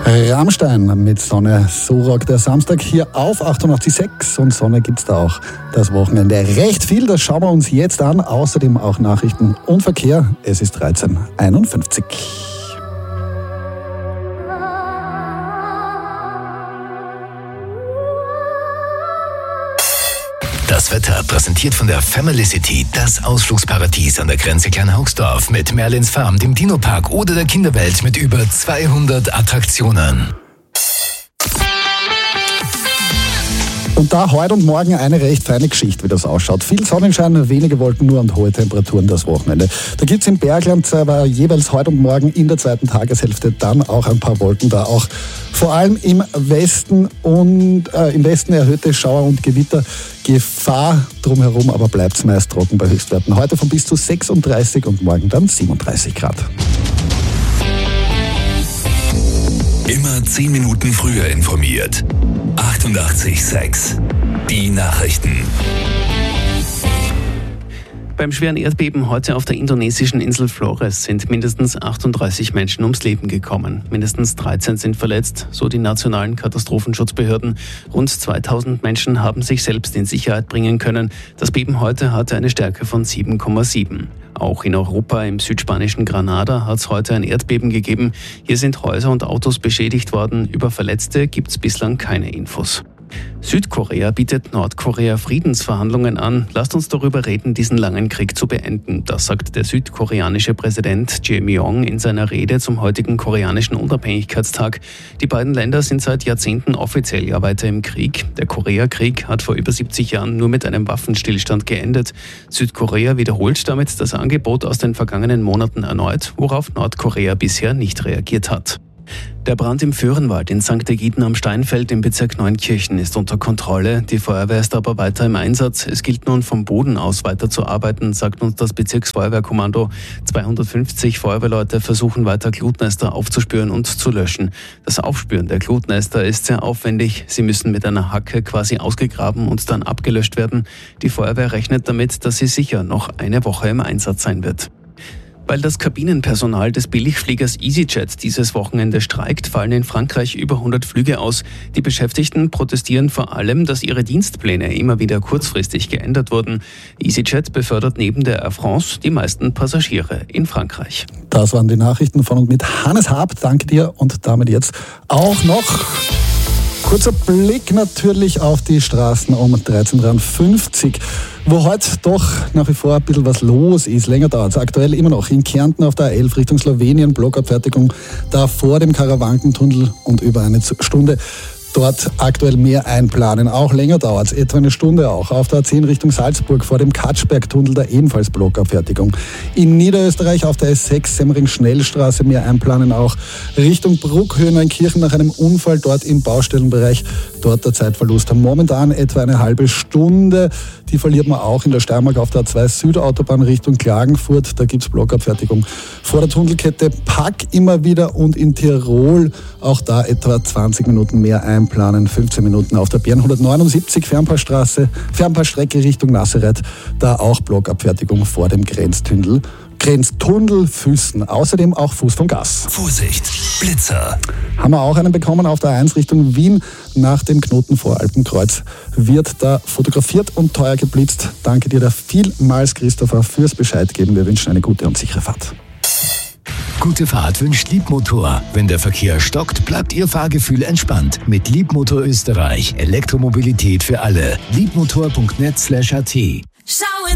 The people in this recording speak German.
Rammstein mit Sonne, so rockt der Samstag hier auf 88.6 und Sonne gibt's da auch das Wochenende. Recht viel, das schauen wir uns jetzt an. Außerdem auch Nachrichten und Verkehr. Es ist 13:51. Das Wetter präsentiert von der Family City, das Ausflugsparadies an der Grenze Kleinhaugsdorf mit Merlins Farm, dem Dino-Park oder der Kinderwelt mit über 200 Attraktionen. Und da heute und morgen eine recht feine Geschichte, wie das ausschaut. Viel Sonnenschein, wenige Wolken nur und hohe Temperaturen das Wochenende. Da gibt's im Bergland aber jeweils heute und morgen in der zweiten Tageshälfte dann auch ein paar Wolken da. Auch vor allem im Westen erhöhte Schauer- und Gewittergefahr drumherum, aber bleibt's meist trocken bei Höchstwerten. Heute von bis zu 36 und morgen dann 37 Grad. Immer 10 Minuten früher informiert. 88.6 Die Nachrichten. Beim schweren Erdbeben heute auf der indonesischen Insel Flores sind mindestens 38 Menschen ums Leben gekommen. Mindestens 13 sind verletzt, so die nationalen Katastrophenschutzbehörden. Rund 2000 Menschen haben sich selbst in Sicherheit bringen können. Das Beben heute hatte eine Stärke von 7,7. Auch in Europa, im südspanischen Granada, hat es heute ein Erdbeben gegeben. Hier sind Häuser und Autos beschädigt worden. Über Verletzte gibt es bislang keine Infos. Südkorea bietet Nordkorea Friedensverhandlungen an. Lasst uns darüber reden, diesen langen Krieg zu beenden. Das sagt der südkoreanische Präsident Jae Myung in seiner Rede zum heutigen koreanischen Unabhängigkeitstag. Die beiden Länder sind seit Jahrzehnten offiziell ja weiter im Krieg. Der Koreakrieg hat vor über 70 Jahren nur mit einem Waffenstillstand geendet. Südkorea wiederholt damit das Angebot aus den vergangenen Monaten erneut, worauf Nordkorea bisher nicht reagiert hat. Der Brand im Föhrenwald in St. Egiden am Steinfeld im Bezirk Neunkirchen ist unter Kontrolle. Die Feuerwehr ist aber weiter im Einsatz. Es gilt nun vom Boden aus weiter zu arbeiten, sagt uns das Bezirksfeuerwehrkommando. 250 Feuerwehrleute versuchen weiter Glutnester aufzuspüren und zu löschen. Das Aufspüren der Glutnester ist sehr aufwendig. Sie müssen mit einer Hacke quasi ausgegraben und dann abgelöscht werden. Die Feuerwehr rechnet damit, dass sie sicher noch eine Woche im Einsatz sein wird. Weil das Kabinenpersonal des Billigfliegers EasyJet dieses Wochenende streikt, fallen in Frankreich über 100 Flüge aus. Die Beschäftigten protestieren vor allem, dass ihre Dienstpläne immer wieder kurzfristig geändert wurden. EasyJet befördert neben der Air France die meisten Passagiere in Frankreich. Das waren die Nachrichten von und mit Hannes Haab. Danke dir und damit jetzt auch noch kurzer Blick natürlich auf die Straßen um 13:53, wo heute doch nach wie vor ein bisschen was los ist. Länger dauert es. Aktuell immer noch in Kärnten auf der A11 Richtung Slowenien, Blockabfertigung da vor dem Karawankentunnel und über eine Stunde. Dort aktuell mehr einplanen. Auch länger dauert es, etwa eine Stunde auch. Auf der A10 Richtung Salzburg vor dem Katschbergtunnel da ebenfalls Blockabfertigung. In Niederösterreich auf der S6 Semmering-Schnellstraße mehr einplanen auch. Richtung Bruckhöhen in Kirchen nach einem Unfall dort im Baustellenbereich. Dort der Zeitverlust. Momentan etwa eine halbe Stunde. Die verliert man auch in der Steiermark auf der A2 Südautobahn Richtung Klagenfurt. Da gibt es Blockabfertigung. Vor der Tunnelkette Pack immer wieder und in Tirol auch da etwa 20 Minuten mehr einplanen. 15 Minuten auf der Bern 179 Fernpassstrecke Richtung Nazareth. Da auch Blockabfertigung vor dem Grenztunnel Füssen. Außerdem auch Fuß vom Gas. Vorsicht, Blitzer. Haben wir auch einen bekommen auf der A1 Richtung Wien. Nach dem Knoten vor Alpenkreuz wird da fotografiert und teuer geblitzt. Danke dir da vielmals, Christopher, fürs Bescheid geben. Wir wünschen eine gute und sichere Fahrt. Gute Fahrt wünscht Liebmotor. Wenn der Verkehr stockt, bleibt Ihr Fahrgefühl entspannt. Mit Liebmotor Österreich. Elektromobilität für alle. Liebmotor.net/at